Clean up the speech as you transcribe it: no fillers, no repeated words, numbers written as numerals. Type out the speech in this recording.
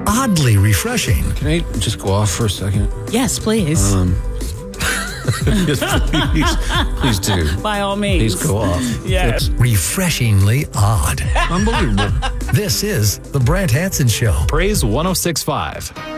oddly refreshing. Can I just go off for a second? Yes, please. Yes, please do. By all means. Please go off. Yes. Refreshingly odd. Unbelievable. This is The Brant Hanson Show. Praise 106.5.